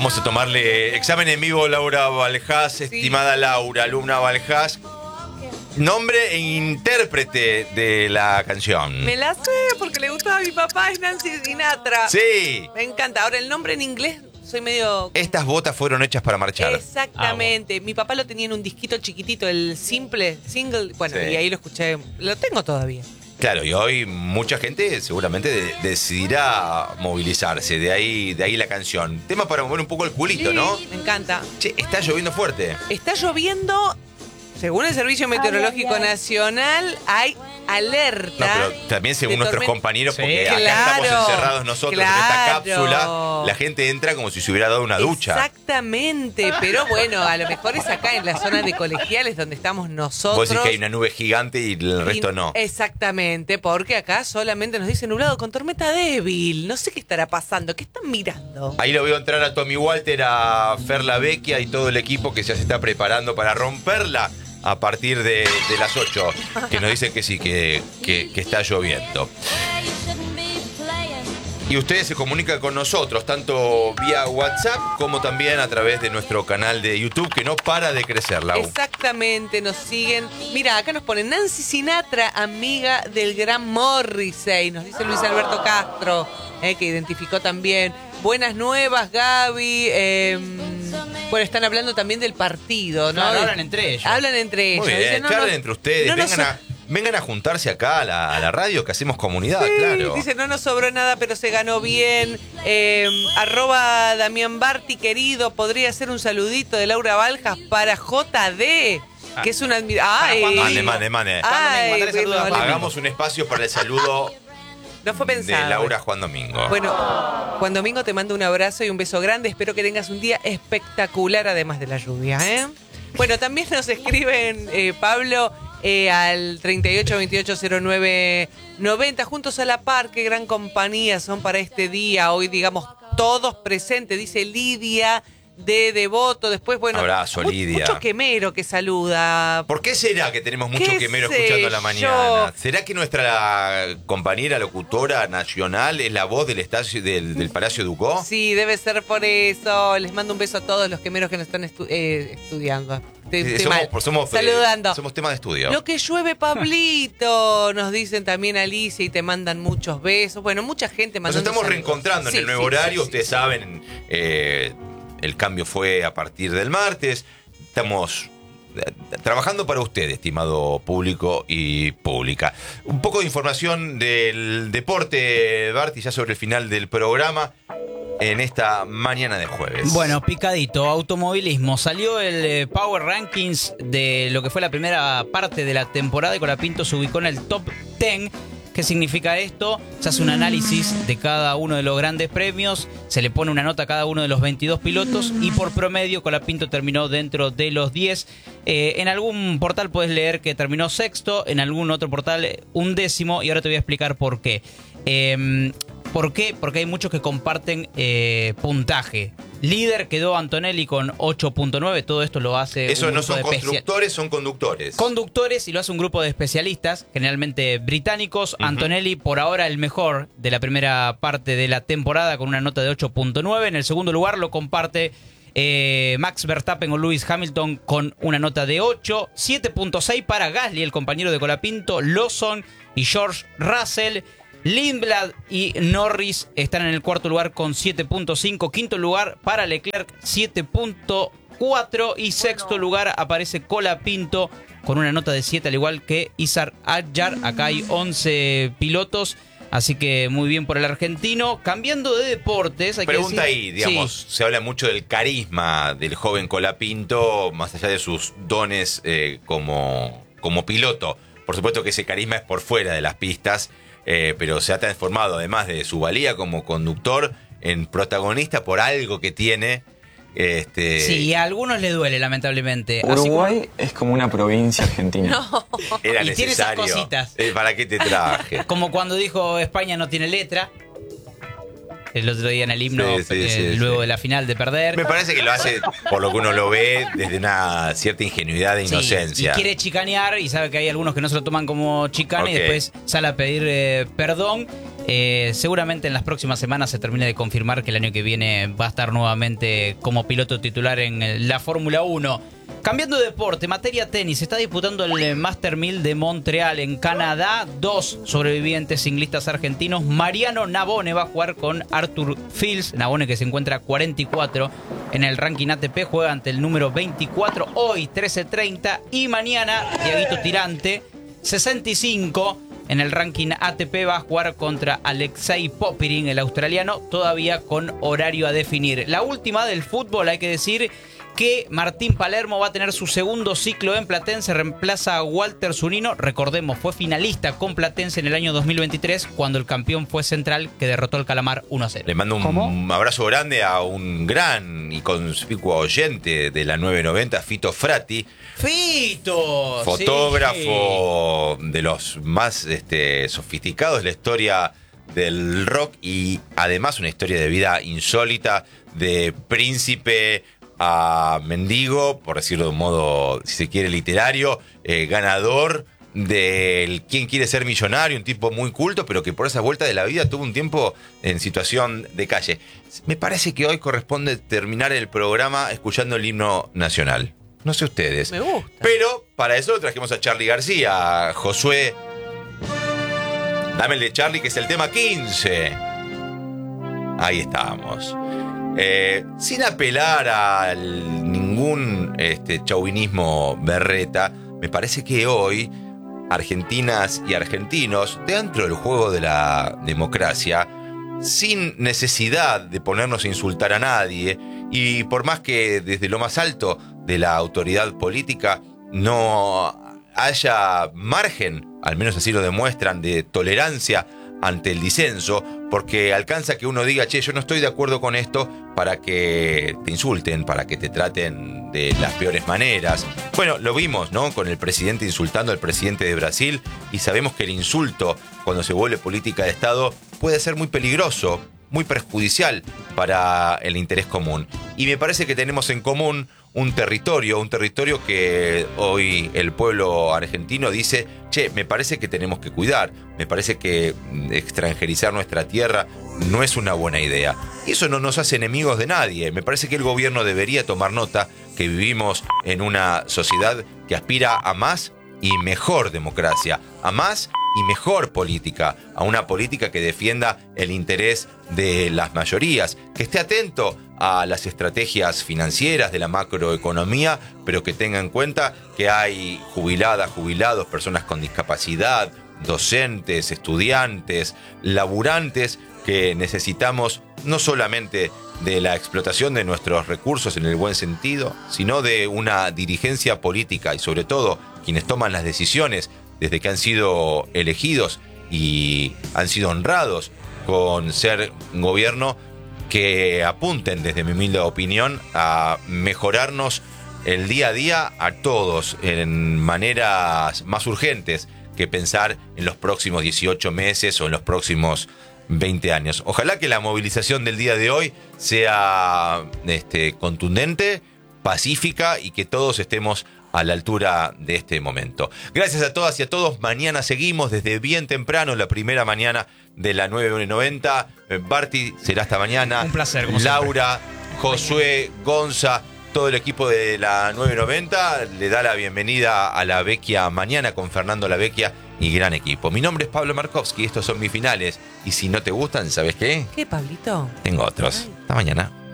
Vamos a tomarle examen en vivo, Laura Valjas, estimada Laura, alumna Valjas. Nombre e intérprete de la canción. Me la sé porque le gustaba a mi papá, es Nancy Sinatra. Sí. Me encanta. Ahora, el nombre en inglés, soy medio... Estas botas fueron hechas para marchar. Exactamente. Mi papá lo tenía en un disquito chiquitito, el single. Bueno, Sí. y ahí lo escuché. Lo tengo todavía. Claro, y hoy mucha gente seguramente decidirá movilizarse. De ahí la canción. Tema para mover un poco el culito, ¿no? Me encanta. Che, está lloviendo fuerte. Está lloviendo. Según el Servicio Meteorológico Nacional, hay alerta. No, pero también según de nuestros tormenta. compañeros, Sí. porque acá Claro, estamos encerrados nosotros en esta claro. cápsula, la gente entra como si se hubiera dado una ducha. Exactamente, pero bueno, a lo mejor es acá en la zona de colegiales donde estamos nosotros. Vos decís que hay una nube gigante y el resto no. Exactamente, porque acá solamente nos dice nublado con tormenta débil. No sé qué estará pasando, ¿qué están mirando? Ahí lo veo entrar a Tommy Walter, a Fer La Vecchia y todo el equipo que ya se está preparando para romperla a partir de las 8, que nos dicen que sí, que está lloviendo. Y ustedes se comunican con nosotros, tanto vía WhatsApp como también a través de nuestro canal de YouTube, que no para de crecer, Lau. Exactamente, nos siguen. Mira, acá nos ponen Nancy Sinatra, amiga del gran Morrissey, nos dice Luis Alberto Castro, que identificó también. Buenas nuevas, Gaby. Bueno, están hablando también del partido, ¿no? Claro, hablan entre ellos. Hablan entre ellos. Muy bien, Dicen, charlen entre ustedes, vengan a juntarse acá a la radio, que hacemos comunidad, Sí, claro. dice, no nos sobró nada, pero se ganó bien. @ Damián Barti, querido, podría ser un saludito de Laura Valjas para JD, que es una admiración. Mande. Mandale saludos a Juan. Hagamos un espacio para el saludo No fue de pensado. Laura Juan Domingo. Bueno, Juan Domingo, te mando un abrazo y un beso grande. Espero que tengas un día espectacular, además de la lluvia, ¿eh? Bueno, también nos escriben, Pablo, al 38280990. Juntos a la par, qué gran compañía son para este día. Hoy, digamos, todos presentes, dice Lidia de Devoto. Después, bueno, Abrazo, Lidia. mucho quemero que saluda. ¿Por qué será que tenemos mucho ¿Qué quemero sé escuchando a la yo? mañana? ¿Será que nuestra compañera locutora nacional es la voz del Palacio Ducó? Sí, debe ser por eso. Les mando un beso a todos los quemeros que nos están estudiando. Saludando. Somos tema de estudio. Lo que llueve, Pablito, nos dicen también Alicia y te mandan muchos besos. Bueno, mucha gente Nos mandando estamos saludos. reencontrando en el nuevo horario. Ustedes saben, el cambio fue a partir del martes. Estamos trabajando para usted, estimado público y pública. Un poco de información del deporte, Barty, ya sobre el final del programa en esta mañana de jueves. Bueno, picadito, automovilismo. Salió el Power Rankings de lo que fue la primera parte de la temporada y Colapinto se ubicó en el top 10. ¿Qué significa esto? Se hace un análisis de cada uno de los grandes premios, se le pone una nota a cada uno de los 22 pilotos y por promedio Colapinto terminó dentro de los 10. En algún portal puedes leer que terminó sexto, en algún otro portal 11º y ahora te voy a explicar por qué. ¿Por qué? Porque hay muchos que comparten puntaje. Líder quedó Antonelli con 8.9. Todo esto lo hace Eso un no grupo son de constructores, son conductores. conductores y lo hace un grupo de especialistas, generalmente británicos. Antonelli, por ahora, el mejor de la primera parte de la temporada con una nota de 8.9. En el segundo lugar lo comparte Max Verstappen o Lewis Hamilton con una nota de 8. 7.6 para Gasly, el compañero de Colapinto. Lawson y George Russell. Lindblad y Norris están en el cuarto lugar con 7.5. Quinto lugar para Leclerc, 7.4. Y sexto lugar aparece Colapinto con una nota de 7, al igual que Izar Adjar. Acá hay 11 pilotos. Así que muy bien por el argentino. Cambiando de deportes, hay Pregunta que ahí, decir, digamos, sí. se habla mucho del carisma del joven Colapinto, más allá de sus dones como piloto. Por supuesto que ese carisma es por fuera de las pistas. Pero se ha transformado, además de su valía como conductor, en protagonista por algo que tiene. Sí, a algunos le duele, lamentablemente. Uruguay es como una provincia argentina. No. Era Y tiene esas necesario. cositas. ¿Para qué te traje? Como cuando dijo España no tiene letra. El otro día en el himno, Sí, luego de la final de perder. Me parece que lo hace, por lo que uno lo ve, desde una cierta ingenuidad e Sí, inocencia. y quiere chicanear y sabe que hay algunos que no se lo toman como chicane y Ok. después sale a pedir perdón. Seguramente en las próximas semanas se termine de confirmar que el año que viene va a estar nuevamente como piloto titular en la Fórmula 1. Cambiando de deporte, materia tenis, se está disputando el Master 1000 de Montreal en Canadá. 2 sobrevivientes ciclistas argentinos. Mariano Navone va a jugar con Arthur Fils. Navone, que se encuentra 44 en el ranking ATP, juega ante el número 24 hoy 13:30. Y mañana Diaguito Tirante, 65 en el ranking ATP, va a jugar contra Alexei Popyrin, el australiano, todavía con horario a definir. La última del fútbol, hay que decir que Martín Palermo va a tener su segundo ciclo en Platense, reemplaza a Walter Zunino. Recordemos, fue finalista con Platense en el año 2023, cuando el campeón fue Central, que derrotó al Calamar 1-0. Le mando un abrazo grande a un gran y conspicuo oyente de la 990, Fito Frati. ¡Fito! Fotógrafo de los más sofisticados de la historia del rock, y además una historia de vida insólita, de príncipe a mendigo, por decirlo de un modo, si se quiere, literario, ganador del ¿Quién quiere ser millonario? Un tipo muy culto, pero que por esa vuelta de la vida tuvo un tiempo en situación de calle. Me parece que hoy corresponde terminar el programa escuchando el himno nacional. No sé ustedes. Me gusta. Pero para eso trajimos a Charly García. Josué, dame el de Charly, que es el tema 15. Ahí estamos. Sin apelar a ningún chauvinismo berreta, me parece que hoy argentinas y argentinos, dentro del juego de la democracia, sin necesidad de ponernos a insultar a nadie, y por más que desde lo más alto de la autoridad política no haya margen, al menos así lo demuestran, de tolerancia ante el disenso, porque alcanza que uno diga, che, yo no estoy de acuerdo con esto, para que te insulten, para que te traten de las peores maneras. Bueno, lo vimos, ¿no? Con el presidente insultando al presidente de Brasil, y sabemos que el insulto, cuando se vuelve política de Estado, puede ser muy peligroso, muy perjudicial para el interés común. Y me parece que tenemos en común un territorio que hoy el pueblo argentino dice, che, me parece que tenemos que cuidar, me parece que extranjerizar nuestra tierra no es una buena idea. Y eso no nos hace enemigos de nadie. Me parece que el gobierno debería tomar nota que vivimos en una sociedad que aspira a más y mejor democracia, a más y mejor política, a una política que defienda el interés de las mayorías, que esté atento a las estrategias financieras de la macroeconomía, pero que tenga en cuenta que hay jubiladas, jubilados, personas con discapacidad, docentes, estudiantes, laburantes, que necesitamos no solamente de la explotación de nuestros recursos en el buen sentido, sino de una dirigencia política, y sobre todo quienes toman las decisiones desde que han sido elegidos y han sido honrados con ser un gobierno, que apunten, desde mi humilde opinión, a mejorarnos el día a día a todos en maneras más urgentes que pensar en los próximos 18 meses o en los próximos 20 años. Ojalá que la movilización del día de hoy sea contundente, pacífica, y que todos estemos a la altura de este momento. Gracias a todas y a todos. Mañana seguimos desde bien temprano, la primera mañana de la 990. Barty, será hasta mañana. Un placer, como Laura, Josué, Gonza, todo el equipo de la 990 le da la bienvenida a La Vecchia mañana con Fernando La Vecchia y gran equipo. Mi nombre es Pablo Markovsky, estos son mis finales. Y si no te gustan, ¿sabes qué? ¿Qué, Pablito? Tengo otros. Hasta mañana.